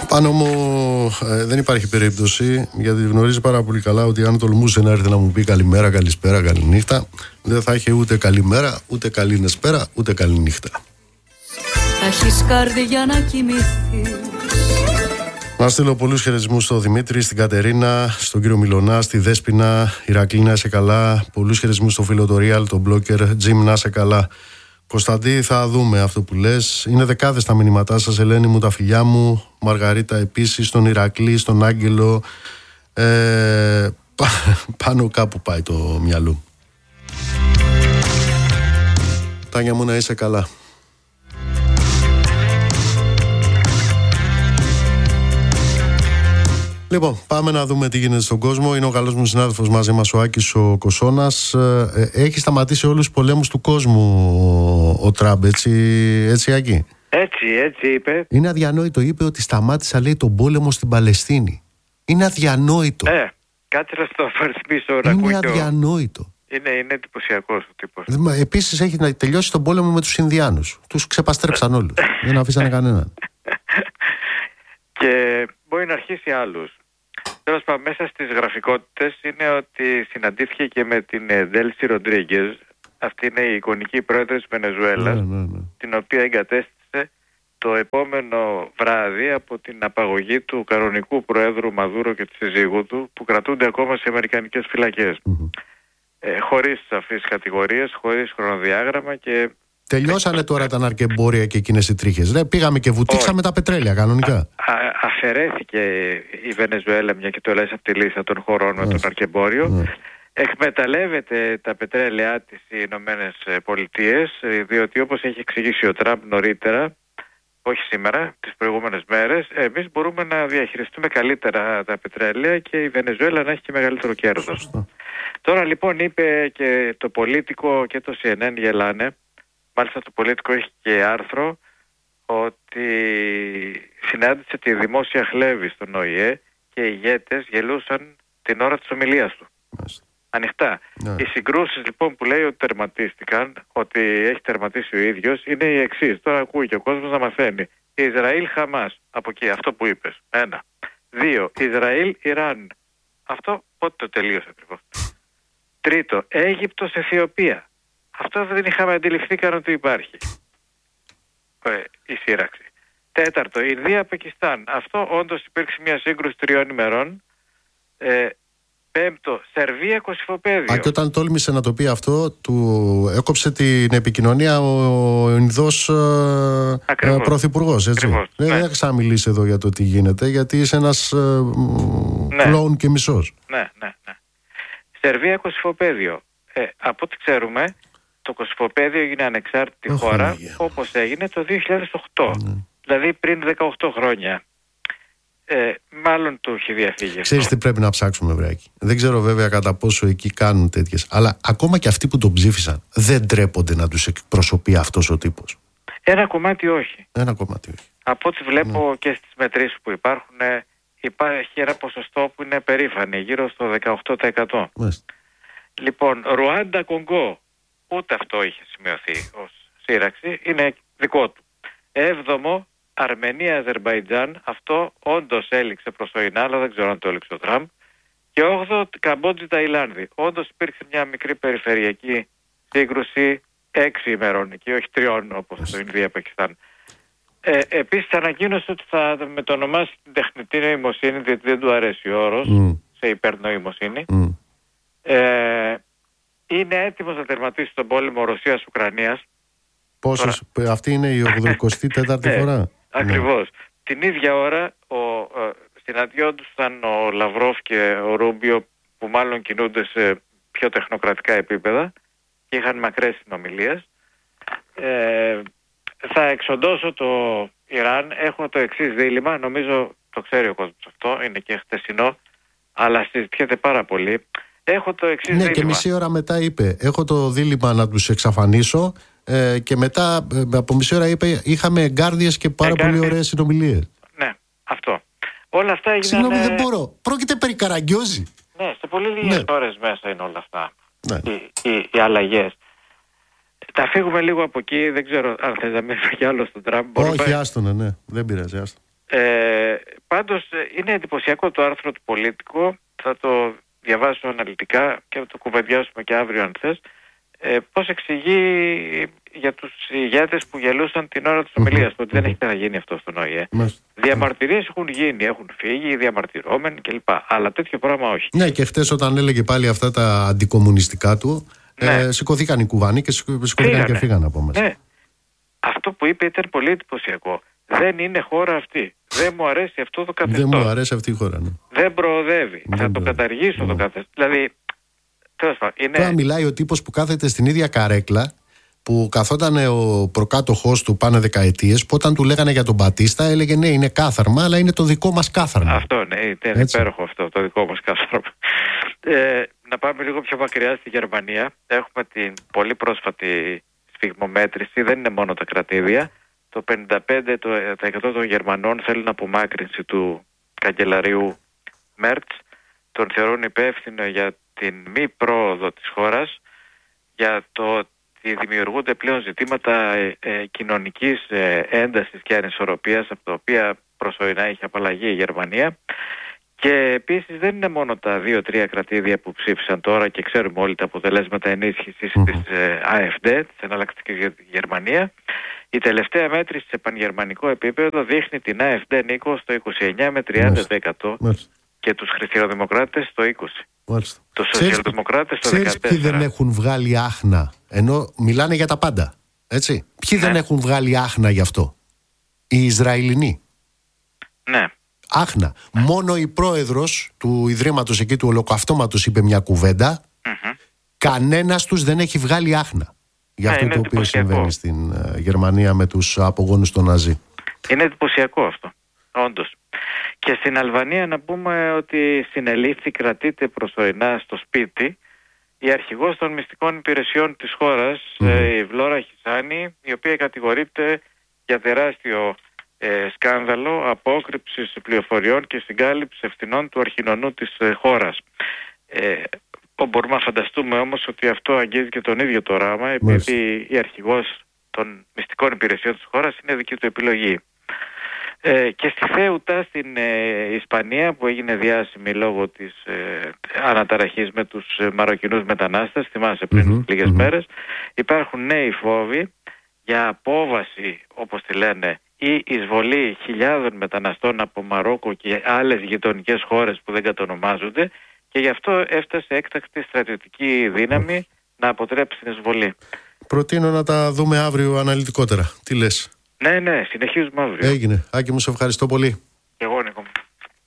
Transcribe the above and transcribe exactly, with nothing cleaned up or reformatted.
Πάνω μου ε, δεν υπάρχει περίπτωση, γιατί γνωρίζει πάρα πολύ καλά ότι αν τολμούσε να έρθει να μου πει καλημέρα, καλησπέρα, καληνύχτα, δεν θα είχε ούτε καλημέρα, ούτε καλή νεσπέρα, ούτε καλή νύχτα. Θα έχεις καρδιά να κοιμηθείς. Να στείλω πολλούς χαιρετισμούς στο Δημήτρη, στην Κατερίνα, στον κύριο Μιλωνά, στη Δέσποινα, Ηρακλή να είσαι καλά. Πολλούς χαιρετισμούς στο φίλο το Real, τον Μπλόκερ, Τζιμ να είσαι καλά. Κωνσταντή, θα δούμε αυτό που λες. Είναι δεκάδες τα μηνύματά σας. Ελένη μου, τα φιλιά μου. Μαργαρίτα επίσης, στον Ηρακλή, στον Άγγελο. Ε, πάνω κάπου πάει το μυαλό. Τάνια μου, να είσαι καλά. Λοιπόν, πάμε να δούμε τι γίνεται στον κόσμο. Είναι ο καλός μου συνάδελφος μαζί μας, ο Άκης ο Κοσώνας. Ε, έχει σταματήσει όλους τους πολέμους του κόσμου ο, ο Τραμπ, έτσι, έτσι Άκη? Έτσι, έτσι είπε. Είναι αδιανόητο, είπε ότι σταμάτησα, λέει, τον πόλεμο στην Παλαιστίνη. Είναι αδιανόητο. Ε, κάτσε να στο πάρεις πίσω. Είναι αδιανόητο. Είναι, είναι εντυπωσιακός ο τύπος. Επίσης έχει να τελειώσει τον πόλεμο με τους Ινδιάνους. Τους ξεπαστρέψαν όλους. Δεν αφήσανε κανέναν. Και μπορεί να αρχίσει άλλους. Τέλος πάντων, μέσα στις γραφικότητες είναι ότι συναντήθηκε και με την Ντέλση Ροντρίγκες. Αυτή είναι η εικονική πρόεδρος της Βενεζουέλας, ναι, ναι, ναι. την οποία εγκατέστησε το επόμενο βράδυ από την απαγωγή του κανονικού προέδρου Μαδούρο και της συζύγου του, που κρατούνται ακόμα σε αμερικανικές φυλακές. Mm-hmm. Ε, χωρίς σαφείς κατηγορίες, χωρίς χρονοδιάγραμμα και... Τελειώσανε τώρα τα ναρκεμπόρια και εκείνες οι τρίχες. Ρε, πήγαμε και βουτήξαμε τα πετρέλαια κανονικά. Α, α, αφαιρέθηκε η Βενεζουέλα, μια και το λες, από τη λίστα των χωρών με το ναρκεμπόριο. Ναι. Εκμεταλλεύεται τα πετρέλαιά της οι Ηνωμένες Πολιτείες, διότι όπως έχει εξηγήσει ο Τραμπ νωρίτερα, όχι σήμερα, τις προηγούμενες μέρες, εμείς μπορούμε να διαχειριστούμε καλύτερα τα πετρέλαια και η Βενεζουέλα να έχει και μεγαλύτερο κέρδος. Σωστό. Τώρα λοιπόν είπε και το Πολίτικο και το σι εν εν γελάνε. Μάλιστα το Πολίτικο έχει και άρθρο ότι συνάντησε τη δημόσια χλέβη στον Ο Η Ε και οι ηγέτες γελούσαν την ώρα της ομιλίας του. Μάλιστα. Ανοιχτά. Ναι. Οι συγκρούσεις λοιπόν που λέει ότι τερματίστηκαν, ότι έχει τερματίσει ο ίδιος, είναι οι εξής. Τώρα ακούει και ο κόσμος να μαθαίνει. Ισραήλ-Χαμάς, από εκεί, αυτό που είπες. Ένα. Δύο. Ισραήλ-Ιράν. Αυτό πότε το τελείωσε ακριβώς. Τρίτο. Αίγυπτος-Αιθιοπία. Αυτό δεν είχαμε αντιληφθεί καν ότι υπάρχει. Ε, η σύραξη. Τέταρτο, Ινδία-Πακιστάν. Αυτό όντως υπήρξε μια σύγκρουση τριών ημερών. Ε, πέμπτο, Σερβία-Κωσυφοπαίδιο. Α, και όταν τόλμησε να το πει αυτό, του έκοψε την επικοινωνία ο Ινδός ε, πρωθυπουργός. Έτσι. Ακριβώς, δεν ναι. θα ξαναμιλήσει εδώ για το τι γίνεται, γιατί είσαι ένας ε, ναι. κλόουν και μισός. Ναι, ναι, ναι. Σερβία-Κωσυφοπαίδιο. Ε, από ό,τι ξέρουμε, το Κωσυφοπαίδιο έγινε ανεξάρτητη oh, χώρα yeah. όπως έγινε το δύο χιλιάδες οκτώ. Mm. Δηλαδή πριν δεκαοκτώ χρόνια. Ε, μάλλον του έχει διαφύγει. Ξέρεις τι πρέπει να ψάξουμε, βρέκι. Δεν ξέρω βέβαια κατά πόσο εκεί κάνουν τέτοιες. Αλλά ακόμα και αυτοί που τον ψήφισαν δεν τρέπονται να τους εκπροσωπεί αυτός ο τύπος. Ένα κομμάτι όχι. Ένα κομμάτι όχι. Από ό,τι βλέπω ναι. και στις μετρήσεις που υπάρχουν, υπάρχει ένα ποσοστό που είναι περήφανη, γύρω στο δεκαοκτώ τοις εκατό. Μάλιστα. Λοιπόν, Ρουάντα-Κονγκό, ούτε αυτό είχε σημειωθεί ως σύραξη, είναι δικό του. Έβδομο, Αρμενία-Αζερμπαϊτζάν, αυτό όντως έληξε προσωρινά, αλλά δεν ξέρω αν το έληξε ο Τραμπ. Και όγδοο, Καμπότζη-Ταϊλάνδη. Όντως υπήρξε μια μικρή περιφερειακή σύγκρουση έξι ημερών, εκεί όχι τριών όπως το Ινδία-Πακιστάν. Ε, επίσης ανακοίνωσε ότι θα μετονομάσει την τεχνητή νοημοσύνη, διότι δεν του αρέσει ο όρος, mm. σε υπερνοημοσύνη. Mm. Ε, είναι έτοιμος να τερματίσει τον πόλεμο Ρωσίας-Ουκρανίας. Πόσες, Τώρα... αυτή είναι η ογδοηκοστή τέταρτη φορά. Ακριβώς. Ναι. Την ίδια ώρα ο, ε, συναντιόντουσαν ο Λαυρόφ και ο Ρούμπιο, που μάλλον κινούνται σε πιο τεχνοκρατικά επίπεδα και είχαν μακρές συνομιλίες. Ε, θα εξοντώσω το Ιράν. Έχω το εξής δίλημμα, νομίζω το ξέρει ο κόσμος αυτό, είναι και χτεσινό, αλλά συζητιέται πάρα πολύ. Έχω το εξής ναι, δίλημμα. Και μισή ώρα μετά είπε, έχω το δίλημμα να τους εξαφανίσω, ε, και μετά ε, από μισή ώρα είπε, είχαμε εγκάρδιες και πάρα εγκάρδιες. πολύ ωραίες συνομιλίες. Ναι, αυτό. Όλα αυτά έγιναν... Συγγνώμη, δεν μπορώ. Πρόκειται περί Καραγκιόζη. Ναι, σε πολύ λίγες ναι. ώρες μέσα είναι όλα αυτά. Ναι. Οι, οι, οι αλλαγές. Θα φύγουμε λίγο από εκεί, δεν ξέρω αν θες να μείνουμε κι άλλο στον Τραμπ. Όχι, άστονα, ναι, δεν πειράζει, άστονα. Ε, πάντως είναι εντυπωσιακό το άρθρο του Πολίτικο, θα το διαβάσω αναλυτικά και θα το κουβεντιάσουμε και αύριο αν θες, ε, πώς εξηγεί για τους ηγέτες που γελούσαν την ώρα της ομιλίας του, ότι δεν έχει ξαναγίνει αυτό στον Ο Ε. Διαμαρτυρίες έχουν γίνει, έχουν φύγει οι διαμαρτυρόμενοι κλπ. Αλλά τέτοιο πράγμα όχι. Ναι, και χτες όταν έλεγε πάλι αυτά τα αντικομμουνιστικά του, ναι. ε, σηκωθήκαν οι κουβάνοι και σηκωθήκαν φύγανε. και φύγαν από μέσα. Ναι. Αυτό που είπε ήταν πολύ εντυπωσιακό. Δεν είναι χώρα αυτή. Δεν μου αρέσει αυτό το καθεστώς. Δεν μου αρέσει αυτή η χώρα. Ναι. Δεν προοδεύει. Δεν θα το καταργήσω ναι. το καθεστώς. Δηλαδή, τέλος πάντων. Είναι... Τώρα μιλάει ο τύπος που κάθεται στην ίδια καρέκλα που καθόταν ο προκάτοχός του πάνε δεκαετίες, που όταν του λέγανε για τον Μπατίστα έλεγε ναι, είναι κάθαρμα, αλλά είναι το δικό μας κάθαρμα. Αυτό ναι, είναι Έτσι. υπέροχο αυτό, το δικό μας κάθαρμα. Ε, να πάμε λίγο πιο μακριά στη Γερμανία. Έχουμε την πολύ πρόσφατη σφιγμομέτρηση, δεν είναι μόνο τα κρατήδια. Το πενήντα πέντε τοις εκατό των Γερμανών θέλουν απομάκρυνση του καγκελαρίου Μέρτς. Τον θεωρούν υπεύθυνο για την μη πρόοδο της χώρας, για το ότι δημιουργούνται πλέον ζητήματα ε, ε, κοινωνικής ε, έντασης και ανισορροπίας, από τα οποία προσωρινά έχει απαλλαγεί η Γερμανία. Και επίσης δεν είναι μόνο τα δύο-τρία κρατήδια που ψήφισαν τώρα και ξέρουμε όλοι τα αποτελέσματα ενίσχυσης mm-hmm. της ε, AfD, της Εναλλακτικής Γερμανία. Η τελευταία μέτρηση σε πανγερμανικό επίπεδο δείχνει την AfD, Νίκο, στο είκοσι εννέα με τριάντα τοις εκατό Μάλιστα. και τους χριστιανοδημοκράτες στο είκοσι τοις εκατό. Μάλιστα. Τους σοσιαλδημοκράτες στο δεκατέσσερα τοις εκατό. Ποιοι δεν έχουν βγάλει άχνα, ενώ μιλάνε για τα πάντα, έτσι. Ποιοι ναι. δεν έχουν βγάλει άχνα γι' αυτό? Οι Ισραηλινοί. Ναι. Άχνα. Μόνο η πρόεδρος του Ιδρύματος εκεί του Ολοκαυτώματος είπε μια κουβέντα. Mm-hmm. Κανένας τους δεν έχει βγάλει άχνα για αυτό το οποίο συμβαίνει στην uh, Γερμανία με τους απογόνους των Ναζί. Είναι εντυπωσιακό αυτό, όντως. Και στην Αλβανία να πούμε ότι συνελήφθη, κρατείται προσωρινά στο σπίτι η αρχηγός των μυστικών υπηρεσιών της χώρας, mm. ε, η Βλόρα Χισάνη, η οποία κατηγορείται για τεράστιο ε, σκάνδαλο απόκρυψης πληροφοριών και συγκάλυψης ευθυνών του αρχινονού της ε, χώρας. Ε, μπορούμε να φανταστούμε όμως ότι αυτό αγγίζει και τον ίδιο το ράμα, επειδή η αρχηγός των μυστικών υπηρεσιών της χώρας είναι δική του επιλογή. Ε, και στη Θέουτα στην ε, Ισπανία, που έγινε διάσημη λόγω της ε, αναταραχής με τους ε, Μαροκινούς μετανάστες, θυμάσαι πριν mm-hmm, λίγες mm-hmm. μέρες, υπάρχουν νέοι φόβοι για απόβαση, όπως τη λένε, ή εισβολή χιλιάδων μεταναστών από Μαρόκο και άλλες γειτονικές χώρες που δεν κατονομάζονται, και γι' αυτό έφτασε έκτακτη στρατιωτική δύναμη mm. να αποτρέψει την εισβολή. Προτείνω να τα δούμε αύριο αναλυτικότερα. Τι λες? Ναι, ναι, συνεχίζουμε αύριο. Έγινε. Άκη μου, σε ευχαριστώ πολύ.